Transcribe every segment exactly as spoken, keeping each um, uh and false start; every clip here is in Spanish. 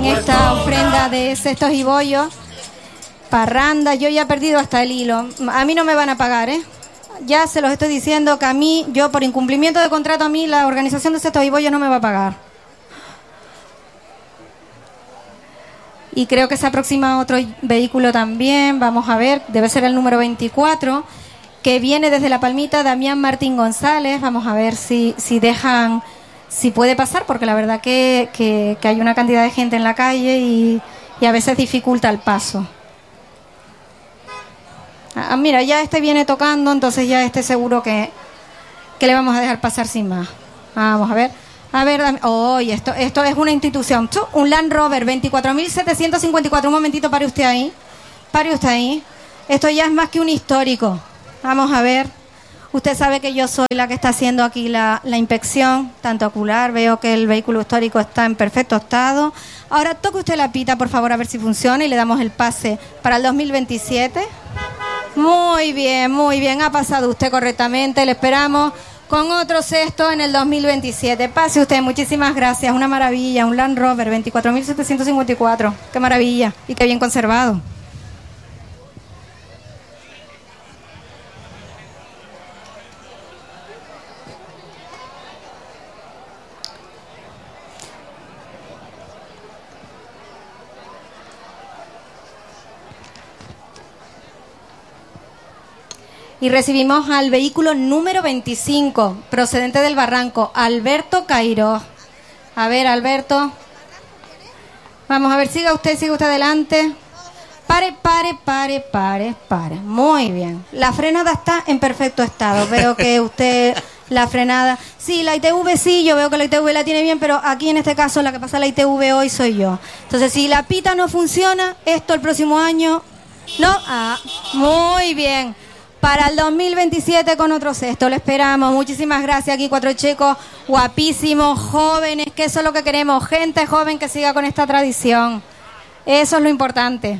en esta ofrenda de cestos y bollos. Parranda, yo ya he perdido hasta el hilo. A mí no me van a pagar, ¿eh? Ya se los estoy diciendo que a mí, yo por incumplimiento de contrato, a mí la organización de cestos y bollos no me va a pagar. Y creo que se aproxima otro vehículo también. Vamos a ver, debe ser el número veinticuatro, que viene desde La Palmita, Damián Martín González. Vamos a ver si, si dejan, si puede pasar, porque la verdad que, que, que hay una cantidad de gente en la calle y, y a veces dificulta el paso. Ah, mira, ya este viene tocando, entonces ya este seguro que, que le vamos a dejar pasar sin más. Vamos a ver. A ver, oh, esto, esto es una institución. Un Land Rover, veinticuatro mil setecientos cincuenta y cuatro. Un momentito, pare usted ahí. Pare usted ahí. Esto ya es más que un histórico. Vamos a ver. Usted sabe que yo soy la que está haciendo aquí la, la inspección, tanto ocular. Veo que el vehículo histórico está en perfecto estado. Ahora toque usted la pita, por favor, a ver si funciona y le damos el pase para el dos mil veintisiete. Muy bien, muy bien. Ha pasado usted correctamente. Le esperamos con otro cesto en el dos mil veintisiete. Pase usted, muchísimas gracias. Una maravilla, un Land Rover veinticuatro mil setecientos cincuenta y cuatro. Qué maravilla y qué bien conservado. Y recibimos al vehículo número veinticinco, procedente del Barranco, Alberto Cairós. A ver, Alberto. Vamos a ver, siga usted, siga usted adelante. Pare, pare, pare, pare, pare. Muy bien. La frenada está en perfecto estado. Veo que usted, la frenada... Sí, la I T V sí, yo veo que la I T V la tiene bien, pero aquí en este caso la que pasa la I T V hoy soy yo. Entonces, si la pita no funciona, esto el próximo año... No, ah, muy bien. Para el dos mil veintisiete con otro cesto, lo esperamos. Muchísimas gracias. Aquí cuatro chicos guapísimos, jóvenes, que eso es lo que queremos. Gente joven que siga con esta tradición. Eso es lo importante.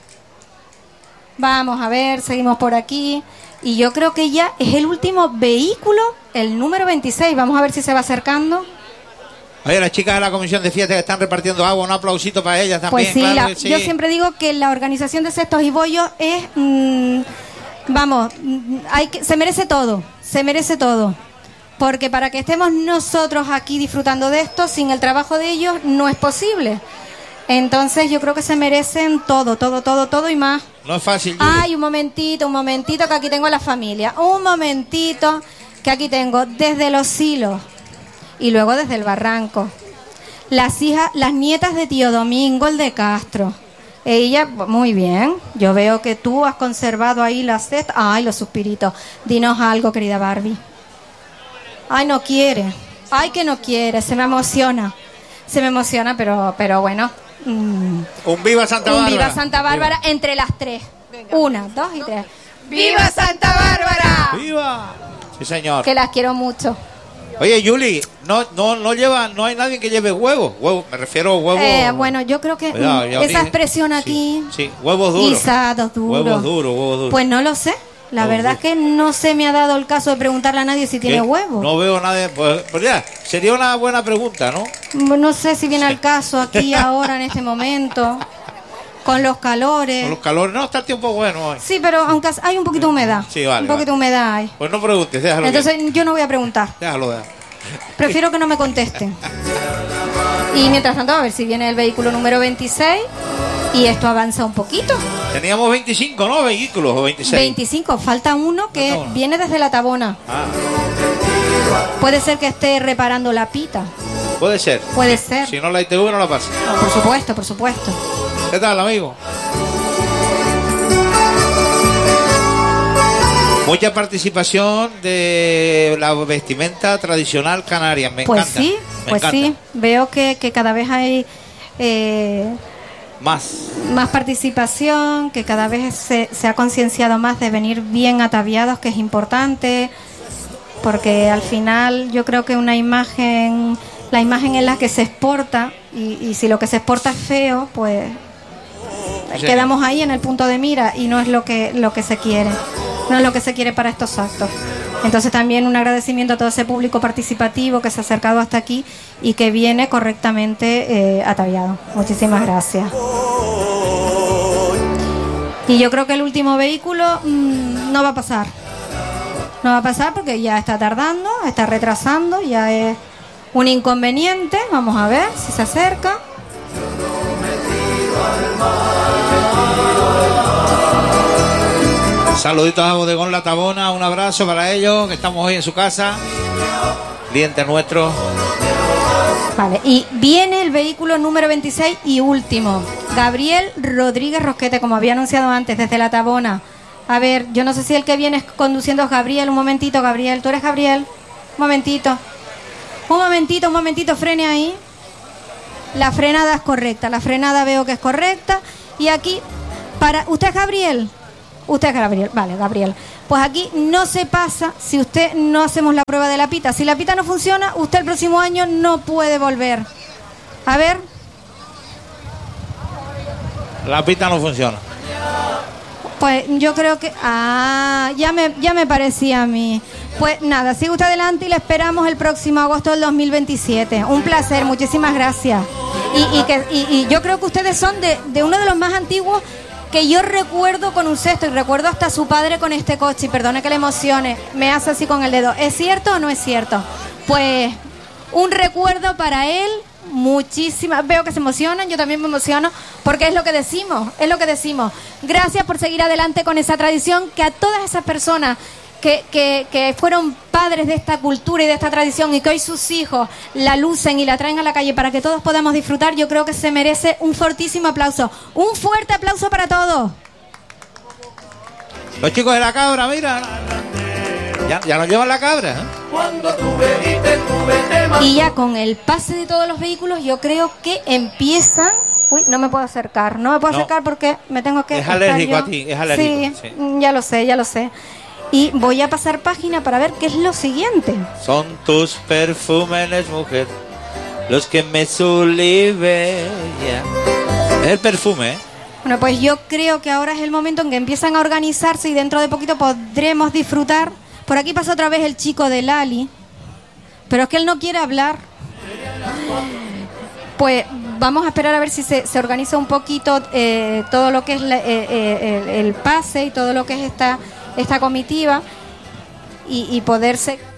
Vamos a ver, seguimos por aquí. Y yo creo que ya es el último vehículo, el número veintiséis. Vamos a ver si se va acercando. Oye, las chicas de la comisión de fiesta que están repartiendo agua, un aplausito para ellas también. Pues sí, claro la, que sí. Yo siempre digo que la organización de cestos y bollos es... Mmm, Vamos, hay que, se merece todo, se merece todo. Porque para que estemos nosotros aquí disfrutando de esto, sin el trabajo de ellos, no es posible. Entonces yo creo que se merecen todo, todo, todo, todo y más. No es fácil. Ay, un momentito, un momentito, que aquí tengo a la familia. Un momentito, que aquí tengo desde Los Silos y luego desde el Barranco. Las hijas, las nietas de tío Domingo, el de Castro. Ella, muy bien. Yo veo que tú has conservado ahí la cesta. Ay, los suspiritos. Dinos algo, querida Barbie. Ay, no quiere. Ay, que no quiere. Se me emociona. Se me emociona, pero, pero bueno. Mm. Un viva Santa Un Bárbara. viva Santa Bárbara viva. Entre las tres. Venga. Una, dos y tres. ¡Viva Santa Bárbara! ¡Viva! Sí, señor. Que las quiero mucho. Oye, Yuli, no, no, no lleva, no hay nadie que lleve huevos. Huevos, me refiero a huevos. Eh, bueno, yo creo que Cuidado, esa dije, expresión aquí. Sí, sí, huevos duros. Guisados duros. Huevos duros, huevos duros. Pues no lo sé. La huevos verdad duros. es que no se me ha dado el caso de preguntarle a nadie si tiene ¿Qué? huevos. No veo nadie. Pues, pues ya, sería una buena pregunta, ¿no? No sé si viene al caso aquí ahora en este momento. Con los calores. Con los calores. No, está el tiempo bueno hoy. Sí, pero aunque hay un poquito de humedad. Sí, vale. Un poquito de vale. humedad hay. Pues no preguntes, déjalo. Entonces bien. yo no voy a preguntar. Déjalo, déjalo. Prefiero que no me contesten. Y mientras tanto, a ver si viene el vehículo número veintiséis. Y esto avanza un poquito. Teníamos veinticinco, ¿no? Vehículos o veintiséis. veinticinco. Falta uno que Falta uno. viene desde La Tabona. Ah. Puede ser que esté reparando la pita. Puede ser. Puede ser. Si no la I T V no la pasa. No, por supuesto, por supuesto. ¿Qué tal, amigo? Mucha participación de la vestimenta tradicional canaria, me pues encanta. sí, me pues encanta. sí. Veo que, que cada vez hay eh, Más. más participación, que cada vez se, se ha concienciado más de venir bien ataviados, que es importante, porque al final yo creo que una imagen, la imagen es la que se exporta, y, y si lo que se exporta es feo, pues Sí. quedamos ahí en el punto de mira y no es lo que, lo que se quiere. No es lo que se quiere para estos actos. Entonces también un agradecimiento a todo ese público participativo que se ha acercado hasta aquí y que viene correctamente eh, ataviado. Muchísimas gracias. Y yo creo que el último vehículo mmm, no va a pasar. No va a pasar porque ya está tardando, está retrasando, ya es un inconveniente. Vamos a ver si se acerca. Saluditos a Bodegón La Tabona, un abrazo para ellos, que estamos hoy en su casa, cliente nuestro. Vale, y viene el vehículo número veintiséis y último, Gabriel Rodríguez Rosquete, como había anunciado antes, desde La Tabona. A ver, yo no sé si el que viene conduciendo es Gabriel, un momentito, Gabriel, ¿tú eres Gabriel? Un momentito, un momentito, un momentito, frene ahí. La frenada es correcta, la frenada veo que es correcta. Y aquí, para ¿usted es Gabriel? Usted es Gabriel, vale, Gabriel. Pues aquí no se pasa si usted no hacemos la prueba de la pita. Si la pita no funciona, usted el próximo año no puede volver. A ver. La pita no funciona. Pues yo creo que... Ah, ya me, ya me parecía a mí. Pues nada, sigue usted adelante y le esperamos el próximo agosto del dos mil veintisiete. Un placer, muchísimas gracias. Y, y, que, y, y yo creo que ustedes son de, de uno de los más antiguos que yo recuerdo con un cesto, y recuerdo hasta a su padre con este coche, y perdone que le emocione, me hace así con el dedo. ¿Es cierto o no es cierto? Pues un recuerdo para él, muchísimas, veo que se emocionan, yo también me emociono, porque es lo que decimos, es lo que decimos. Gracias por seguir adelante con esa tradición, que a todas esas personas que, que, que fueron padres de esta cultura y de esta tradición y que hoy sus hijos la lucen y la traen a la calle para que todos podamos disfrutar, yo creo que se merece un fortísimo aplauso. Un fuerte aplauso para todos. Los chicos de la cabra, mira, ya, ya nos llevan la cabra, ¿eh? Y ya con el pase de todos los vehículos yo creo que empiezan... Uy, no me puedo acercar, no me puedo No. acercar porque me tengo que... Es alérgico a ti, es alérgico. Sí, Sí. ya lo sé, ya lo sé. Y voy a pasar página para ver qué es lo siguiente. Son tus perfumes, mujer, los que me subliven. Es el perfume, ¿eh? Bueno, pues yo creo que ahora es el momento en que empiezan a organizarse y dentro de poquito podremos disfrutar. Por aquí pasa otra vez el chico de Lali, pero es que él no quiere hablar. Pues vamos a esperar a ver si se, se organiza un poquito eh, todo lo que es la, eh, eh, el, el pase y todo lo que es esta, esta comitiva y, y poderse